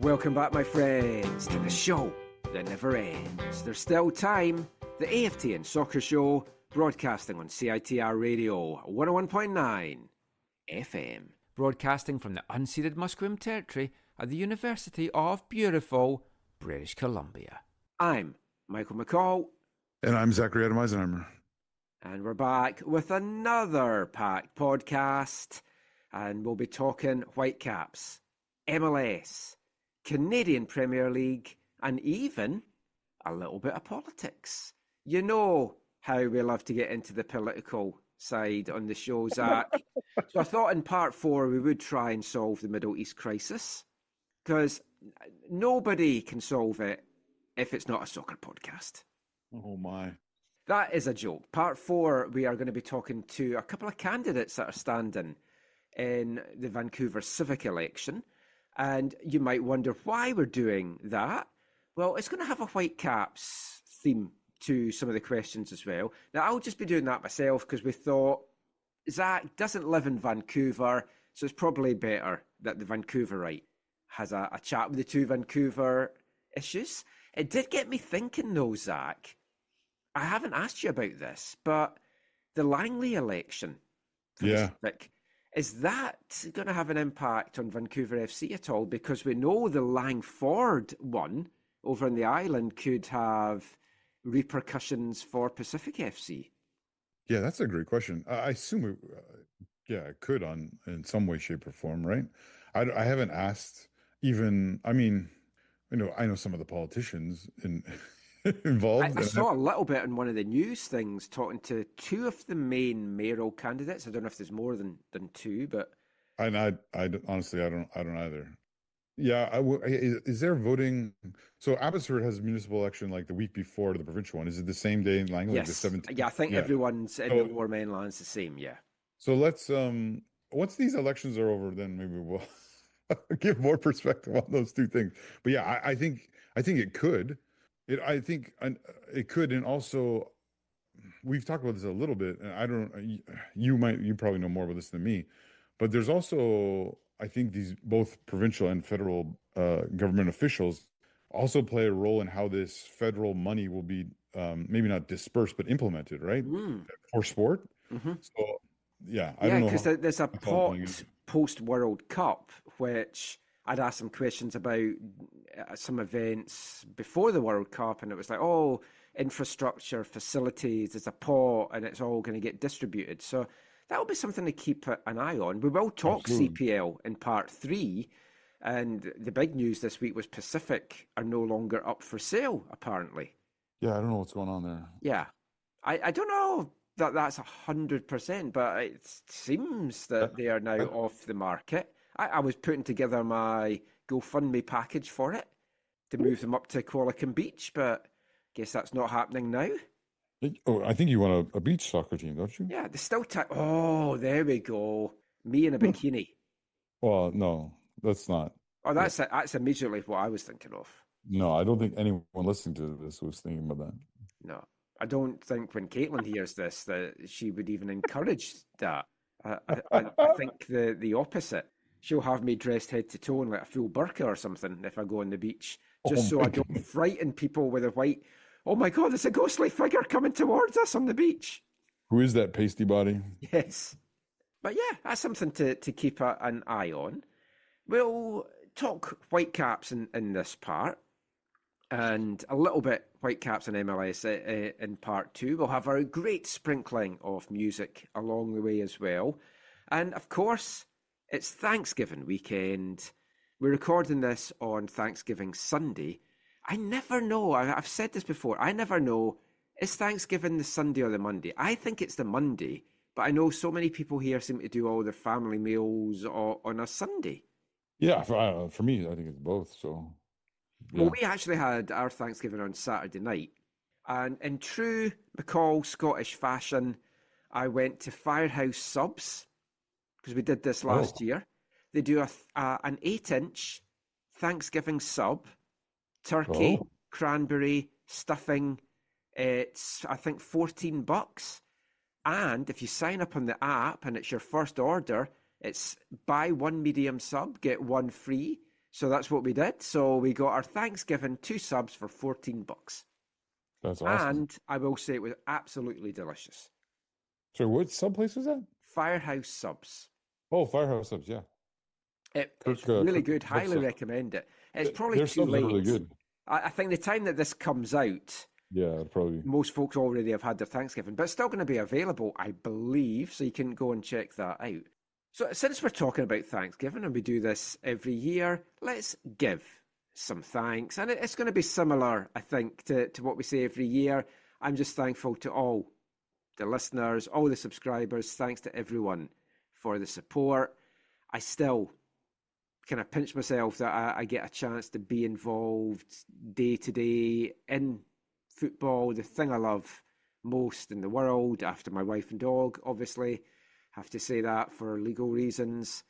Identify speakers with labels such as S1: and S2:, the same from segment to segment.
S1: Welcome back, my friends, to the show that never ends. There's still time. The AFTN Soccer Show, broadcasting on CITR Radio 101.9 FM. Broadcasting from the unceded Musqueam territory at the University of beautiful British Columbia. I'm Michael McCall.
S2: And I'm Zachary Adam Eisenheimer.
S1: And we're back with another packed podcast. And we'll be talking Whitecaps, MLS, Canadian Premier League, and even a little bit of politics. You know how we love to get into the political side on the show, Zach. So I thought in part 4 we would try and solve the Middle East crisis, because nobody can solve it if it's not a soccer podcast.
S2: Oh my.
S1: That is a joke. Part 4, we are going to be talking to a couple of candidates that are standing in the Vancouver civic election. And you might wonder why we're doing that. Well, it's going to have a Whitecaps theme to some of the questions as well. Now, I'll just be doing that myself because we thought Zach doesn't live in Vancouver, so it's probably better that the Vancouverite has a chat with the two Vancouver issues. It did get me thinking though, Zach. I haven't asked you about this, but the Langley election for the civic, is that going to have an impact on Vancouver FC at all? Because we know the Langford one over on the island could have repercussions for Pacific FC.
S2: Yeah, that's a great question. I assume it could in some way, shape, or form, right? I haven't asked even. I mean, I know some of the politicians involved.
S1: I saw a little bit on one of the news things talking to two of the main mayoral candidates. I don't know if there's more than two, but
S2: I honestly, I don't either. Yeah, is there voting? So Abbotsford has a municipal election like the week before the provincial one. Is it the same day in Langley?
S1: Yes.
S2: Like the 17th?
S1: Yeah, I think everyone's in the Lower Mainland's the same. Yeah.
S2: So let's once these elections are over, then maybe we'll give more perspective on those two things. But yeah, I think it could. I think it could, and also we've talked about this a little bit, and you probably know more about this than me, but there's also, I think these both provincial and federal government officials also play a role in how this federal money will be maybe not dispersed, but implemented, right? For sport. Mm-hmm. So yeah, I don't know.
S1: Because there's a pot post-World Cup, which I'd asked some questions about some events before the World Cup, and it was like, infrastructure, facilities, there's a pot, and it's all going to get distributed. So that'll be something to keep an eye on. We will talk CPL in part 3, and the big news this week was Pacific are no longer up for sale, apparently.
S2: Yeah, I don't know what's going on there.
S1: Yeah. I don't know that that's 100%, but it seems that they are now off the market. I was putting together my GoFundMe package for it to move them up to Qualicum Beach, but I guess that's not happening now.
S2: Oh, I think you want a beach soccer team, don't you?
S1: Yeah, there's still time. Oh, there we go. Me in a bikini.
S2: Well, no, that's not.
S1: Oh, that's immediately what I was thinking of.
S2: No, I don't think anyone listening to this was thinking about that.
S1: No, I don't think when Caitlin hears this that she would even encourage that. I think the opposite. She'll have me dressed head to toe in like a full burqa or something if I go on the beach, just so I don't frighten people with a white, oh my God, there's a ghostly figure coming towards us on the beach.
S2: Who is that pasty body?
S1: Yes. But yeah, that's something to keep an eye on. We'll talk Whitecaps in this part, and a little bit Whitecaps and MLS in part 2. We'll have a great sprinkling of music along the way as well. And of course, it's Thanksgiving weekend. We're recording this on Thanksgiving Sunday. I never know. I've said this before. I never know. Is Thanksgiving the Sunday or the Monday? I think it's the Monday, but I know so many people here seem to do all their family meals on a Sunday.
S2: Yeah, for me, I think it's both. So, yeah.
S1: Well, we actually had our Thanksgiving on Saturday night. And in true McCall Scottish fashion, I went to Firehouse Subs, because we did this last year. They do an 8-inch Thanksgiving sub, turkey, cranberry, stuffing. It's, I think, $14. And if you sign up on the app and it's your first order, it's buy one medium sub, get one free. So that's what we did. So we got our Thanksgiving 2 subs for $14.
S2: That's awesome.
S1: And I will say it was absolutely delicious.
S2: So what sub place was that?
S1: Firehouse subs.
S2: Oh, Firehouse subs. Yeah,
S1: It's really
S2: Kirk
S1: good. Highly
S2: subs.
S1: recommend it. It's probably
S2: Their
S1: too
S2: subs are really
S1: late.
S2: good.
S1: I think the time that this comes out,
S2: Yeah, probably.
S1: most folks already have had their Thanksgiving, but it's still going to be available, I believe, so you can go and check that out. So, since we're talking about Thanksgiving and we do this every year, let's give some thanks. And it's going to be similar, I think, to what we say every year. I'm just thankful to all the listeners, all the subscribers. Thanks to everyone for the support. I still kind of pinch myself that I get a chance to be involved day to day in football, the thing I love most in the world after my wife and dog, obviously. Have to say that for legal reasons.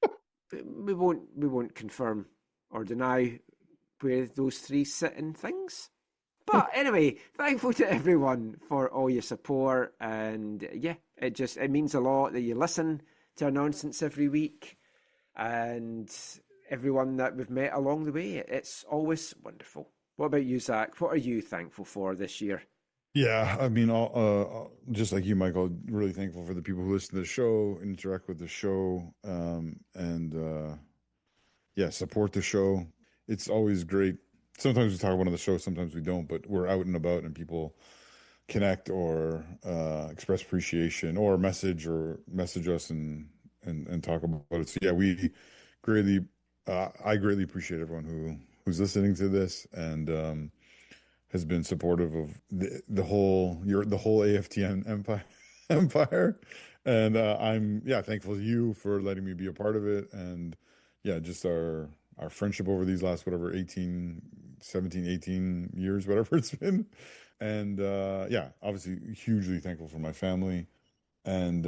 S1: We won't confirm or deny where those three sit in things. But anyway, thankful to everyone for all your support, and yeah, it means a lot that you listen to our nonsense every week, and everyone that we've met along the way. It's always wonderful. What about you, Zach? What are you thankful for this year?
S2: Yeah, I mean, just like you, Michael, really thankful for the people who listen to the show, interact with the show, and yeah, support the show. It's always great. Sometimes we talk about on the show, sometimes we don't, but we're out and about and people connect or express appreciation or message us and talk about it. So yeah, we greatly, I greatly appreciate everyone who's listening to this and has been supportive of the whole AFTN empire. And I'm yeah thankful to you for letting me be a part of it. And yeah, just our friendship over these last whatever 18, 17, 18 years, whatever it's been. And yeah, obviously hugely thankful for my family and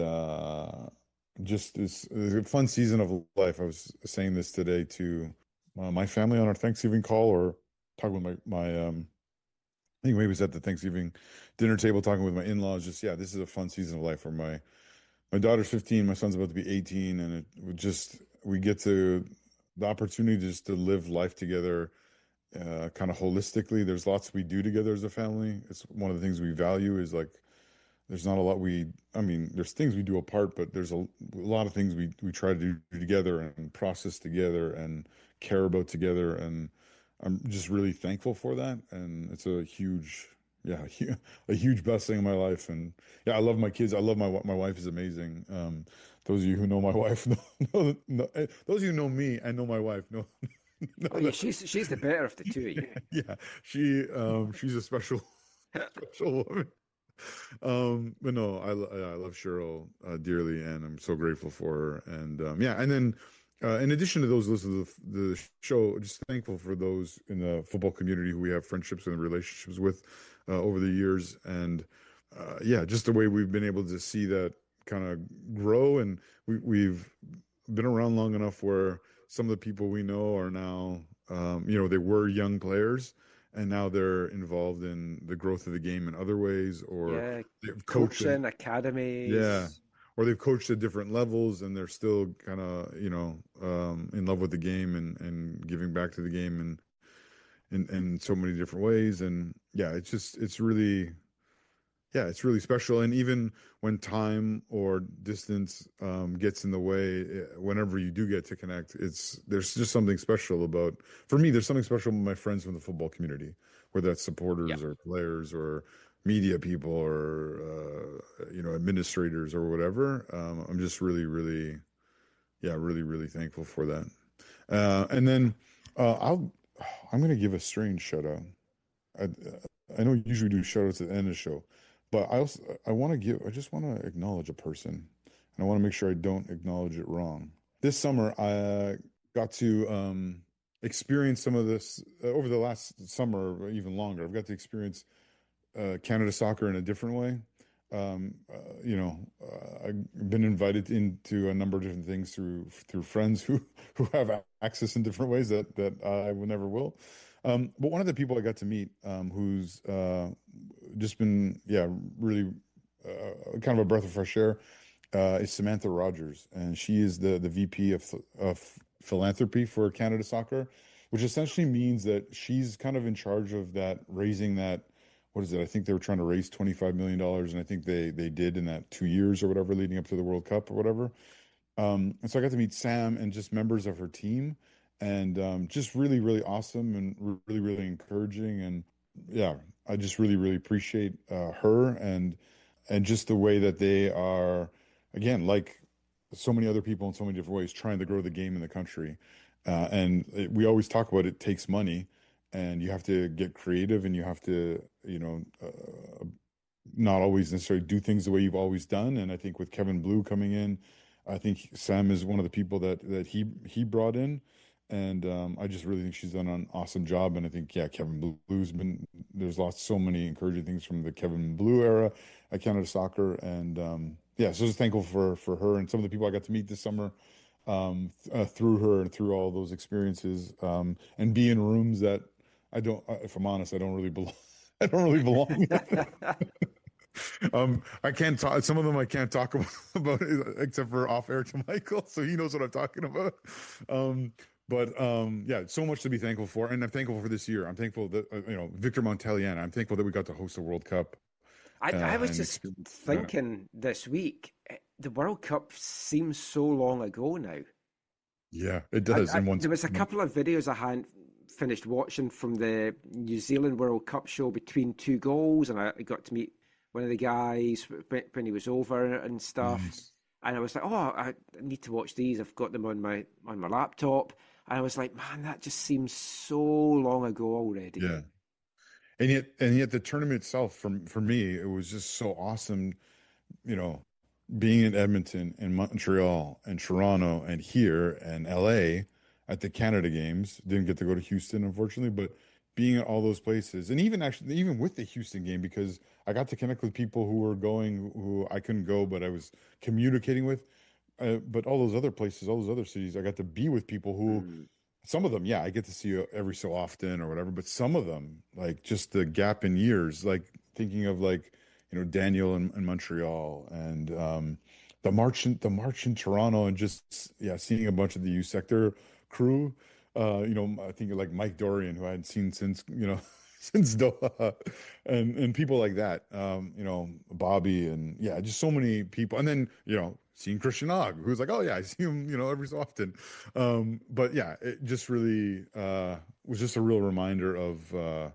S2: just this is a fun season of life. I was saying this today to my family on our Thanksgiving call or talking with my I think maybe it was at the Thanksgiving dinner table talking with my in-laws. Just yeah, this is a fun season of life where my daughter's 15, my son's about to be 18, and it would just we get to the opportunity just to live life together, kind of holistically. There's lots we do together as a family. It's one of the things we value is like there's not a lot I mean, there's things we do apart, but there's a lot of things we try to do together and process together and care about together. And I'm just really thankful for that. And it's a huge, yeah, a huge blessing in my life. And yeah, I love my kids. I love my wife is amazing. Those of you who know my wife those of you who know me and know my wife know
S1: Oh yeah,
S2: that
S1: she's the better of the two of you.
S2: yeah, she's a special woman. But no, I love Cheryl dearly, and I'm so grateful for her. And yeah, and then in addition to those listeners of the show, just thankful for those in the football community who we have friendships and relationships with over the years, and yeah, just the way we've been able to see that kind of grow, and we've been around long enough where some of the people we know are now, they were young players and now they're involved in the growth of the game in other ways, or
S1: Yeah,
S2: they've coached at,
S1: coaching
S2: yeah,
S1: academies.
S2: or they've coached at different levels and they're still kind of, in love with the game and giving back to the game in so many different ways. And yeah, it's really, yeah, it's really special. And even when time or distance gets in the way, whenever you do get to connect, there's just something special about. For me, there's something special with my friends from the football community, whether that's
S1: Yeah.
S2: supporters or players or media people or administrators or whatever. I'm just really, really, yeah, really, really thankful for that. And then I'm going to give a strange shout out. I, I know you usually do shout outs at the end of the show, but I just want to acknowledge a person and I want to make sure I don't acknowledge it wrong. This summer, I got to experience some of this over the last summer, or even longer. I've got to experience Canada soccer in a different way. I've been invited into a number of different things through friends who have access in different ways that I will never will. But one of the people I got to meet, who's just been, yeah, really kind of a breath of fresh air, is Samantha Rogers, and she is the VP of philanthropy for Canada Soccer, which essentially means that she's kind of in charge of that, raising that. What is it? I think they were trying to raise $25 million, and I think they did in that 2 years or whatever leading up to the World Cup or whatever. And so I got to meet Sam and just members of her team, and just really, really awesome and really, really encouraging. And yeah, I just really, really appreciate her and just the way that they are, again, like so many other people in so many different ways, trying to grow the game in the country. We always talk about it takes money, and you have to get creative, and you have to, not always necessarily do things the way you've always done. And I think with Kevin Blue coming in, I think Sam is one of the people that he brought in, and I just really think she's done an awesome job. And I think, yeah, Kevin Blue's been, there's so many encouraging things from the Kevin Blue era at Canada Soccer, and yeah, so just thankful for her and some of the people I got to meet this summer through her and through all those experiences, and be in rooms that I don't, if I'm honest, I don't really belong. I don't really belong. I can't talk. Some of them I can't talk about except for off air to Michael, so he knows what I'm talking about. Yeah, so much to be thankful for, and I'm thankful for this year. I'm thankful that Victor Montalian. I'm thankful that we got to host the World Cup.
S1: I was just thinking this week, the World Cup seems so long ago now.
S2: Yeah, it does.
S1: There was a couple of videos I hadn't finished watching from the New Zealand World Cup show between two goals, and I got to meet one of the guys when he was over and stuff. Nice. And I was like, oh, I need to watch these. I've got them on my laptop. And I was like, man, that just seems so long ago already.
S2: Yeah. And yet the tournament itself, for me, it was just so awesome, being in Edmonton and Montreal and Toronto and here and LA at the Canada games. Didn't get to go to Houston, unfortunately, but being at all those places, and even with the Houston game, because I got to connect with people who were going, who I couldn't go, but I was communicating with. But all those other places, all those other cities, I got to be with people who, some of them, yeah, I get to see every so often or whatever, but some of them, like just the gap in years, like thinking of Daniel in Montreal, and the march in Toronto, and just, yeah, seeing a bunch of the U Sector crew. I think like Mike Dorian, who I hadn't seen since, since Doha, and people like that, Bobby, and yeah, just so many people. And then, seeing Christian Og, who's like, oh yeah, I see him, every so often. But yeah, it just really was just a real reminder of,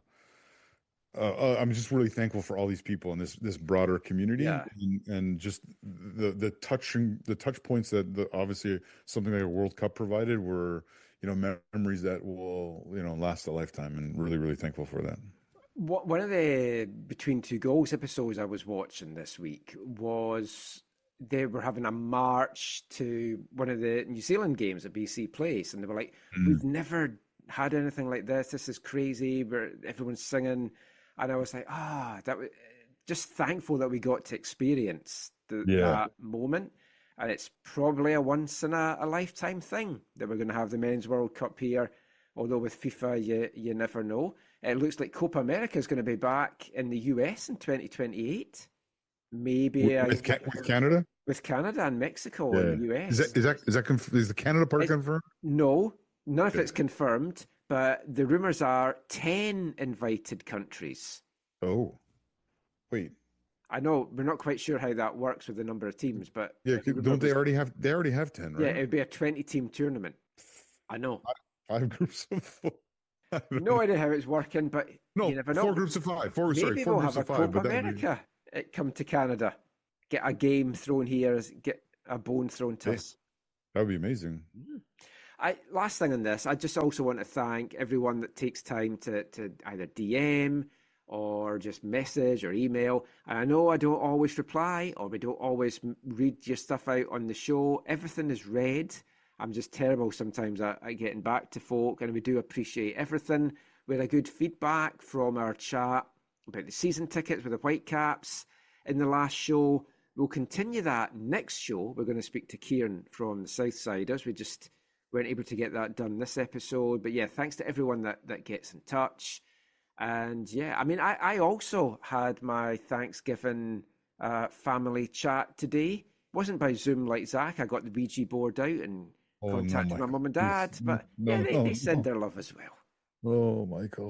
S2: I'm just really thankful for all these people in this broader community,
S1: yeah.
S2: and just the touch points that obviously something like a World Cup provided were, memories that will, last a lifetime, and really, really thankful for that.
S1: One of the Between Two Goals episodes I was watching this week was they were having a march to one of the New Zealand games at BC Place, and they were like, we've never had anything like this. This is crazy. Everyone's singing. And I was like, that was just thankful that we got to experience that moment. And it's probably a once in a lifetime thing that we're going to have the Men's World Cup here. Although with FIFA, you never know. It looks like Copa America is going to be back in the US in 2028. Maybe
S2: with Canada?
S1: With Canada and Mexico in the US.
S2: Is the Canada part confirmed?
S1: No, none of it's confirmed. But the rumors are 10 invited countries.
S2: Oh, wait.
S1: I know we're not quite sure how that works with the number of teams, but
S2: yeah, don't they already have? They already have 10, right?
S1: Yeah, it would be a 20-team tournament. I know.
S2: 5 groups of 4.
S1: No idea how it's working, but
S2: no,
S1: you never know.
S2: 4 groups of 5. Four
S1: Maybe
S2: we'll
S1: groups
S2: have
S1: of 5. Copa America come to Canada, get a game thrown here, get a bone thrown to us.
S2: That would be amazing.
S1: Last thing on this, I just also want to thank everyone that takes time to either DM or just message or email. And I know I don't always reply, or we don't always read your stuff out on the show. Everything is read. I'm just terrible sometimes at getting back to folk, and we do appreciate everything. We had a good feedback from our chat about the season tickets with the Whitecaps in the last show. We'll continue that next show. We're going to speak to Kieran from the Southsiders. We just weren't able to get that done this episode. But yeah, thanks to everyone that gets in touch. And yeah, I mean, I also had my Thanksgiving family chat today. It wasn't by Zoom like Zach. I got the Ouija board out and
S2: Oh no,
S1: contacted my
S2: Michael.
S1: mum and
S2: Please.
S1: dad, but yeah,
S2: No,
S1: they
S2: no,
S1: send
S2: no.
S1: their love as well.
S2: Oh, Michael.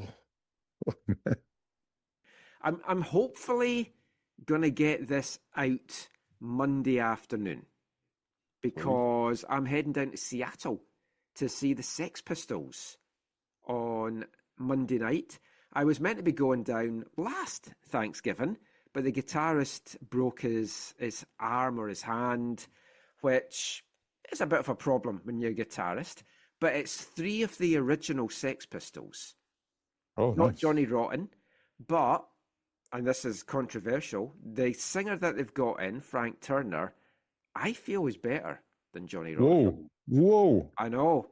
S1: I'm hopefully gonna get this out Monday afternoon
S2: Sweet.
S1: because I'm heading down to Seattle to see the Sex Pistols on Monday night. I was meant to be going down last Thanksgiving, but the guitarist broke his arm or his hand, which is a bit of a problem when you're a guitarist. But it's three of the original Sex Pistols,
S2: Oh,
S1: not
S2: nice.
S1: Johnny Rotten, but, and this is controversial, the singer that they've got in, Frank Turner, I feel is better than Johnny Rotten.
S2: Whoa. Whoa.
S1: I know.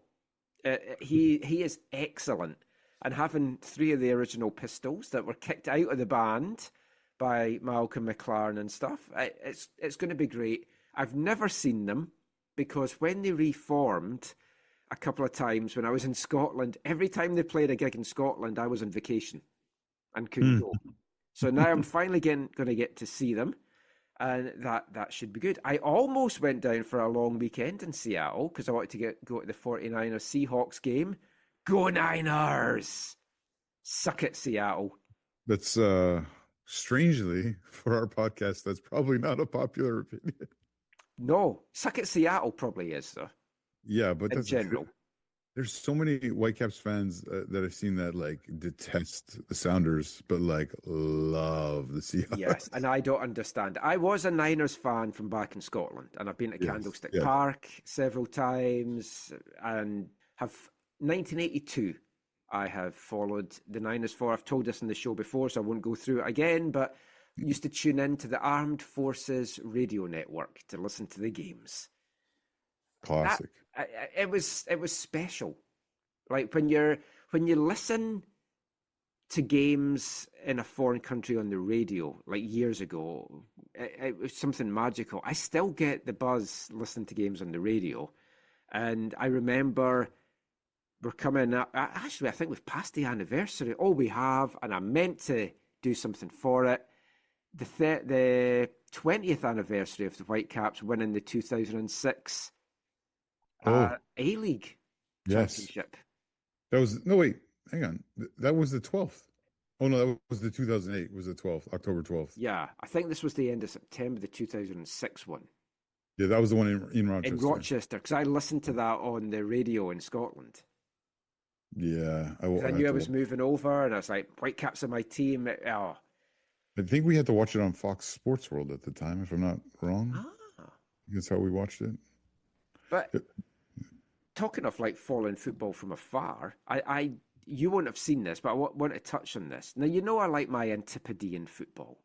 S1: He is excellent. And having three of the original Pistols that were kicked out of the band by Malcolm McLaren and stuff, it's going to be great. I've never seen them because when they reformed a couple of times when I was in Scotland, every time they played a gig in Scotland, I was on vacation and couldn't
S2: Hmm.
S1: go. So now I'm finally going to get to see them, and that should be good. I almost went down for a long weekend in Seattle because I wanted to go to the 49ers Seahawks game. Go Niners! Suck it, Seattle.
S2: That's strangely for our podcast, that's probably not a popular opinion.
S1: No, suck it, Seattle probably is, though,
S2: Yeah, but
S1: in
S2: that's
S1: general.
S2: there's so many Whitecaps fans that I've seen that like detest the Sounders, but like love the
S1: Yes,
S2: Seahawks.
S1: and I don't understand. I was a Niners fan from back in Scotland, and I've been to
S2: Yes,
S1: Candlestick
S2: yes.
S1: Park several times, and have 1982. I have followed the Niners for. I've told this in the show before, so I won't go through it again. But used to tune in to the Armed Forces Radio Network to listen to the games. That
S2: Classic.
S1: it was special. Like when you listen to games in a foreign country on the radio like years ago, it was something magical. I still get the buzz listening to games on the radio, and I remember we're coming up. Actually, I think we've passed the anniversary. Oh, we have, and I meant to do something for it. The 20th anniversary of the Whitecaps winning the 2006
S2: Oh,
S1: A-League
S2: yes.
S1: championship.
S2: That was no wait, hang on. That was the 12th. Oh no, that was the 2008 was the 12th, October 12th.
S1: Yeah, I think this was the end of September, the 2006 one.
S2: Yeah, that was the one in
S1: In
S2: Rochester.
S1: Rochester, because I listened to that on the radio in Scotland.
S2: Yeah,
S1: Because I
S2: I
S1: knew
S2: have
S1: I
S2: to
S1: was moving over, and I was like, Whitecaps are my team. Oh.
S2: I think we had to watch it on Fox Sports World at the time, if I'm not wrong.
S1: Ah.
S2: That's how we watched it.
S1: But talking of like following football from afar, you won't have seen this, but I want to touch on this. Now, you know I like my Antipodean football.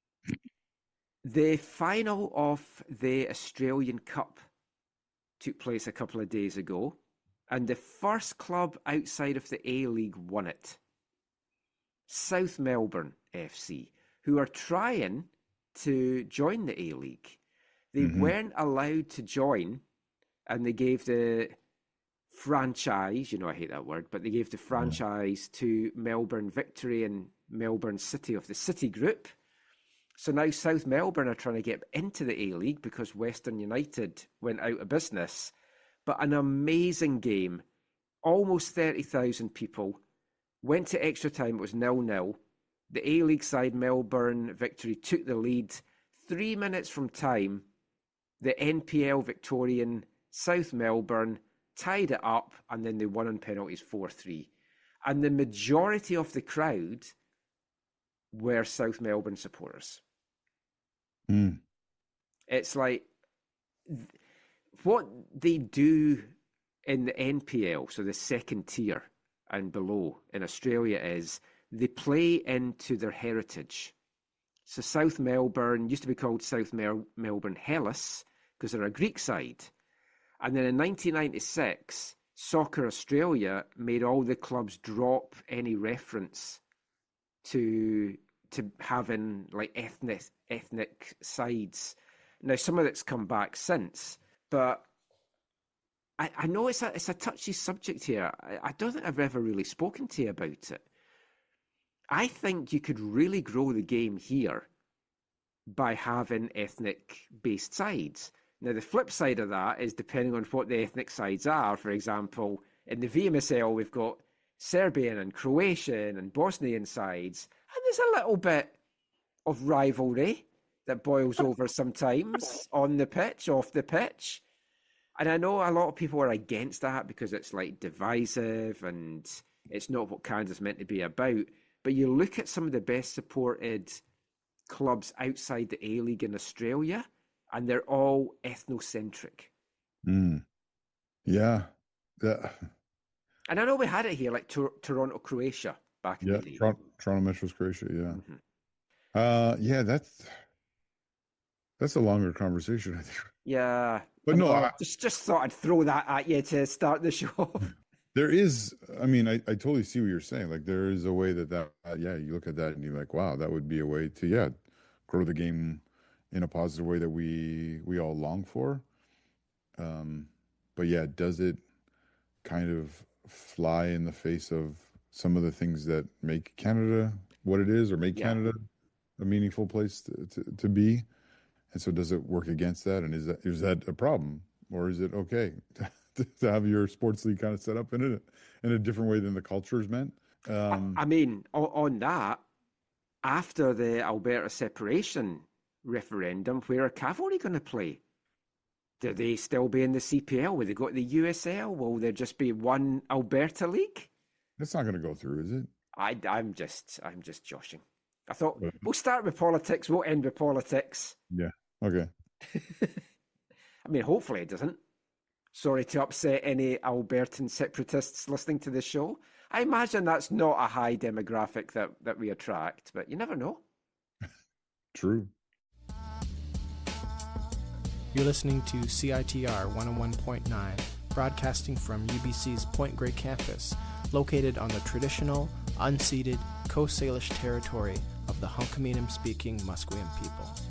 S1: The final of the Australian Cup took place a couple of days ago, and the first club outside of the A-League won it. South Melbourne FC, who are trying to join the A-League. They weren't allowed to join, and they gave the franchise, I hate that word, but they gave the franchise to Melbourne Victory and Melbourne City of the City Group. So now South Melbourne are trying to get into the A-League because Western United went out of business. But an amazing game, almost 30,000 people, went to extra time, it was 0-0. The A-League side, Melbourne Victory, took the lead. 3 minutes from time, the NPL Victorian South Melbourne tied it up, and then they won on penalties 4-3. And the majority of the crowd were South Melbourne supporters. It's like what they do in the NPL, so the second tier and below in Australia, is they play into their heritage. So South Melbourne used to be called South Melbourne Hellas because they're a Greek side. And then in 1996, Soccer Australia made all the clubs drop any reference to having like ethnic sides. Now some of it's come back since, but I know it's a touchy subject here. I don't think I've ever really spoken to you about it. I think you could really grow the game here by having ethnic based sides. Now, the flip side of that is depending on what the ethnic sides are. For example, in the VMSL, we've got Serbian and Croatian and Bosnian sides, and there's a little bit of rivalry that boils over sometimes on the pitch, off the pitch. And I know a lot of people are against that because it's like divisive and it's not what Canada's meant to be about. But you look at some of the best supported clubs outside the A-League in Australia, and they're all ethnocentric.
S2: Yeah.
S1: And I know we had it here, like Toronto, Croatia, back in the day.
S2: Toronto Metro's Croatia, yeah. Yeah, that's a longer conversation, I think.
S1: Yeah.
S2: But no,
S1: I just thought I'd throw that at you to start the show.
S2: There is, I mean, I totally see what you're saying. Like, there is a way that you look at that and you're like, wow, that would be a way to, grow the game in a positive way that we all long for. But yeah, does it kind of fly in the face of some of the things that make Canada what it is, or make Canada a meaningful place to be? And so does it work against that? And is that a problem? Or is it okay to have your sports league kind of set up in a different way than the culture is meant?
S1: I mean, on that, after the Alberta separation referendum, where are Cavalry going to play? Do they still be in the CPL? Will they go to the USL? Will there just be one Alberta league?
S2: That's not going to go through, is it?
S1: I'm just joshing. I thought we'll start with politics, we'll end with politics.
S2: Yeah. Okay.
S1: I mean, hopefully it doesn't. Sorry to upset any Albertan separatists listening to the show. I imagine that's not a high demographic that we attract, but you never know.
S2: True.
S3: You're listening to CITR 101.9, broadcasting from UBC's Point Grey campus, located on the traditional, unceded Coast Salish territory of the Hunkaminam-speaking Musqueam people.